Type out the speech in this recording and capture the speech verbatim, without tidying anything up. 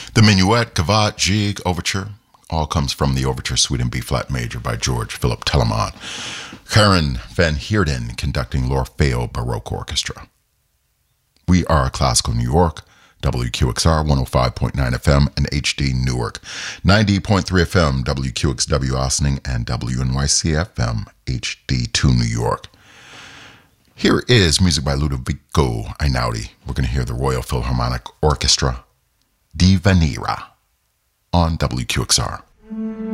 The Minuet, Gavotte, Gigue, Overture all comes from the Overture Suite in B-flat major by George Philip Telemann. Karen Van Heerden conducting l'Orfeo Baroque Orchestra. We are Classical New York, W Q X R one oh five point nine F M and H D Newark, ninety point three F M, W Q X W Ossining, and W N Y C F M, H D two New York. Here is music by Ludovico Einaudi. We're going to hear the Royal Philharmonic Orchestra, Di Venera, on W Q X R.